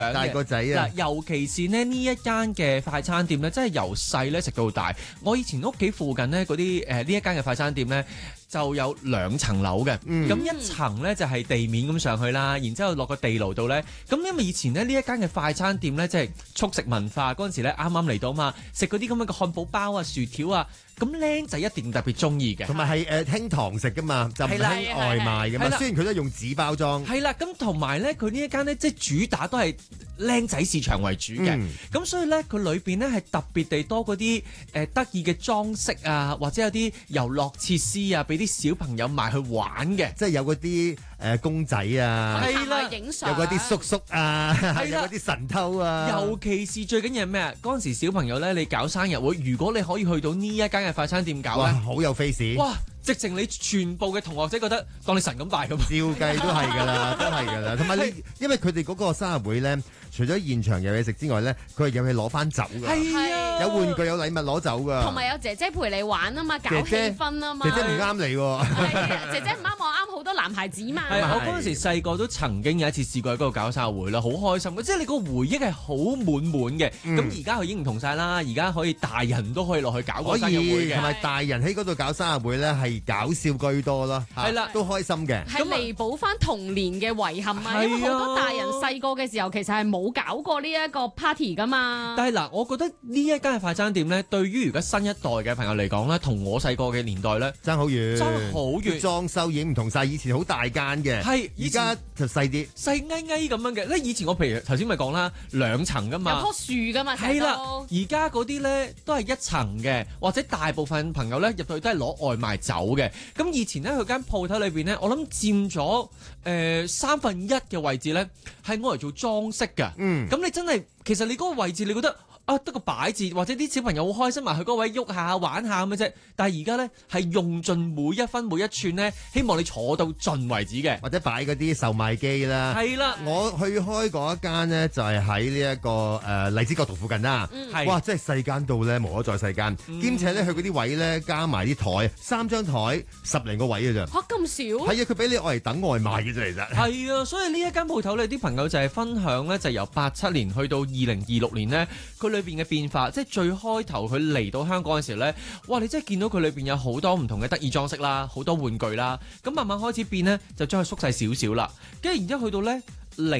大個仔啊！ 嗱，尤其是呢一間嘅快餐店咧，真係由細咧食到大。我以前屋企附近呢嗰啲呢一間嘅快餐店咧，就有2層樓嘅。咁一層咧就係地面咁上去啦，然之後落個地牢度咧。咁因為以前呢一間嘅快餐店咧，即係速食文化嗰陣時咧，啱啱嚟到嘛，食嗰啲咁樣嘅漢堡包啊、薯條啊。咁僆仔一定特別中意嘅， 同埋係興堂食噶嘛，就唔興外賣噶嘛。雖然佢都係用紙包裝， 係啦。咁同埋咧，佢呢一間咧，即係主打都係僆仔市場為主嘅。咁所以咧，佢裏邊咧係特別地多嗰啲得意嘅裝飾啊，或者有啲遊樂設施啊，俾啲小朋友埋去玩嘅。 即係有嗰啲公仔啊， 係啦，影相， 有嗰啲叔叔啊，有嗰啲神偷啊。 尤其是最緊要係咩啊？嗰陣時小朋友咧，你搞生日會，如果你可以去到呢一間嘅快餐店搞咧， 好有 face。 哇！直情你全部嘅同學仔覺得當你神咁拜咁， 照計都係㗎啦，都係㗎啦。同埋你，因為佢哋嗰個生日會咧，除咗現場有嘢食之外咧，佢係有嘢攞翻走㗎。 係啊， 有玩具有禮物攞走㗎。 同埋有姐姐陪你玩啊嘛，搞氣氛啊嘛。 姐姐唔啱你喎。 姐姐唔啱我，啱好多男孩子嘛。 係我嗰陣時細個都曾經有一次試過喺嗰度搞生日會啦，好開心嘅，即係你個回憶係好滿滿嘅。咁而家佢已經唔同晒啦，而家可以大人都可以落去搞個生日會嘅， 同埋大人喺嗰度搞生日會咧係搞笑居多咯，係啦，都開心嘅， 係彌補翻童年嘅遺憾啊！因為好多大人細個嘅時候其實係冇搞過呢一個 party 噶嘛。 但係嗱，我覺得呢一間嘅快餐店咧，對於而家新一代嘅朋友嚟講咧，同我細個嘅年代咧爭好遠， 爭好遠， 裝修已經唔同晒，以前好大間嘅， 係而家就細啲， 細翳翳咁樣嘅。咧以前我譬如頭先咪講啦，2層噶嘛， 有棵樹噶嘛， 係啦。而家嗰啲咧都係1層嘅，或者大部分朋友咧入到去都係攞外賣走嘅。咁以前咧佢間鋪頭裏邊咧，我諗佔咗1/3嘅位置咧，係攞嚟做裝飾㗎。咁你真係其實你嗰個位置，你覺得啊得個擺字，或者啲小朋友好開心埋去嗰位喐下玩下咁嘅啫。但係而家咧係用盡每一分每一寸咧，希望你坐到盡為止嘅， 或者擺嗰啲售賣機啦。 係啦， 我去開嗰一間咧就係喺呢一個荔枝角道附近啦。哇！真係細間到咧無可再細間，兼且咧佢嗰啲位咧加埋啲台，3張台10零個位嘅咋。 嚇咁少？ 係啊，佢俾你愛嚟等外賣嘅啫，其實。 係啊，所以呢一間鋪頭咧，啲朋友就係分享咧，就由87年去到2026年咧，佢裏邊嘅變化，即係最開頭佢嚟到香港嘅時候咧，哇！你真係見到佢裏邊有好多唔同嘅得意裝飾啦，好多玩具啦，咁慢慢開始變咧，就將佢縮細少少啦，跟住然之後去到咧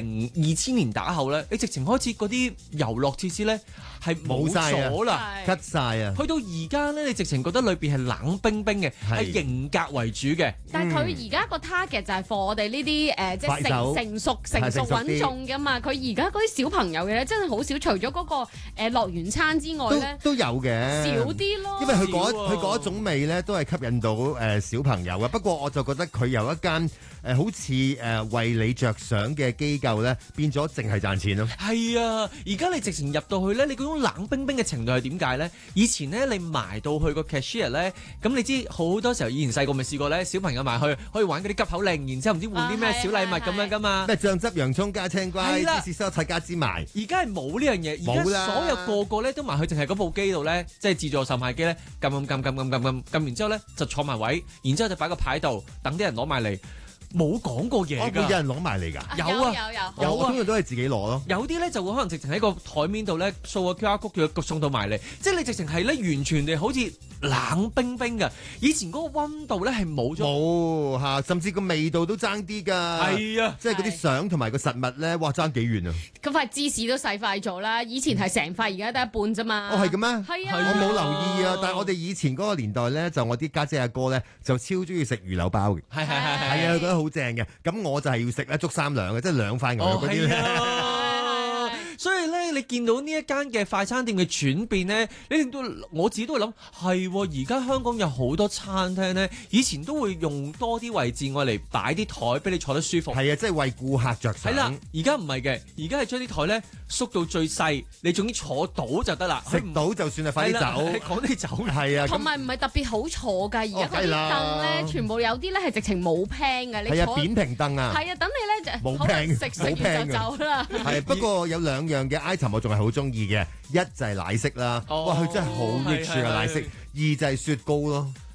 2000年打後咧，你直情開始嗰啲遊樂設施咧係冇咗啦 ，cut 曬啊！ 去到而家咧，你直情覺得裏邊係冷冰冰嘅，係型格為主嘅。 但係佢而家個 target 就係 for 我哋呢啲即係成熟穩重㗎嘛。佢而家嗰啲小朋友嘅咧，真係好少。除咗嗰個樂園餐之外咧， 都有嘅， 少啲咯。 因為佢嗰種味咧，都係吸引到小朋友嘅。不過我就覺得佢由一間好似為你着想嘅機構咧，變咗淨係賺錢咯。 係啊，而家你直情入到去咧，你嗰種冷冰冰嘅程度係點解咧？以前咧你埋到去個 cashier 咧，咁你知好多時候以前細個咪試過咧，小朋友埋去可以玩嗰啲急口令，然之後唔知換啲咩小禮物咁樣噶嘛？ 咩醬汁洋葱加青瓜，芝士蔬菜加芝麻。 而家係冇呢樣嘢，而家所有個咧都埋去，淨係嗰部機度咧，即係自助售賣機咧，撳，完之後咧就坐埋位，然之後就擺個牌度等啲人攞埋嚟。冇講過嘢㗎， 會有人攞埋嚟㗎？ 有啊， 通常都係自己攞咯。 有啲咧就會可能直情喺個台面度咧掃個 QR code，叫佢送到埋嚟，即係你直情係咧完全地好似冷冰冰㗎。以前嗰個溫度咧係冇咗， 冇嚇，甚至個味道都爭啲㗎。 係啊， 即係嗰啲相同埋個實物咧，哇爭幾遠啊！ 嗰塊芝士都細塊咗啦，以前係成塊，而家得一半啫嘛。 哦，係嘅咩？ 係啊， 我冇留意啊。但係我哋以前嗰個年代咧，就我啲家姐阿哥咧就超中意食魚柳包嘅。係啊，覺得好正嘅，咁我就係要食一竹三兩嘅，即係2塊牛肉嗰啲咧。 所以咧，你見到呢一間嘅快餐店嘅轉變咧，你令到我自己都會諗，係而家香港有好多餐廳咧，以前都會用多啲位置我嚟擺啲台俾你坐得舒服。 係啊，即係為顧客着想。 係啦，而家唔係嘅，而家係將啲台咧縮到最細，你總之坐到就得啦， 食到就算係快啲走， 趕你走。 係啊， 同埋唔係特別好坐㗎，而家嗰啲凳咧，全部有啲咧係直情冇 pan 嘅，你坐。 係啊，扁平凳啊。 係啊，等你咧就冇 pan， 食完就走啦。 係，不過有2樣嘅 item 我仲係好中意嘅，一就係奶昔啦，哇，佢真係好益處嘅奶昔；2就係雪糕咯。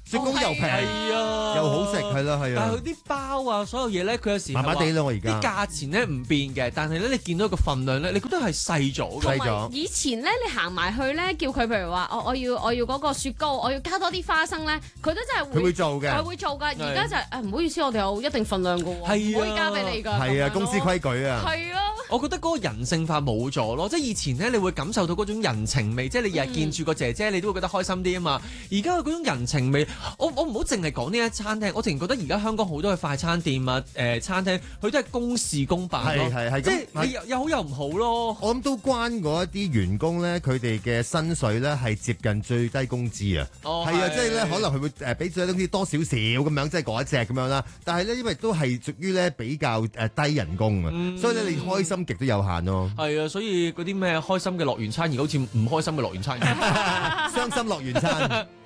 雪糕又平， 係啊， 又好食，係啦係啊。 但係佢啲包啊，所有嘢咧，佢有時麻麻地啦，我而家啲價錢咧唔變嘅，但係咧你見到個份量咧，你覺得係細咗嘅。 細咗。 以前咧，你行埋去咧，叫佢譬如話，我要嗰個雪糕，我要加多啲花生咧，佢都真係佢會做嘅， 佢會做㗎。而家就係唔好意思，我哋有一定份量㗎喎，唔可以加俾你㗎。 係啊，公司規矩啊。 係咯。 我覺得嗰個人性化冇咗咯，即係以前咧，你會感受到嗰種人情味，即係你日日見住個姐姐，你都會覺得開心啲啊嘛。而家佢嗰種人情味，我唔好淨係講呢一餐廳，我淨係覺得而家香港好多嘅快餐店啊、餐廳，佢都係公事公辦咯， 係即係你又好又唔好咯。 我諗都關嗰一啲員工咧，佢哋嘅薪水咧係接近最低工資啊。係啊，即係咧可能佢會俾最低工資多少少咁樣，即係嗰一隻咁樣啦。但係咧，因為都係屬於咧比較低人工啊，所以咧你開心極都有限咯。 係啊，所以嗰啲咩開心嘅樂園餐而好似唔開心嘅樂園餐， 傷心樂園餐。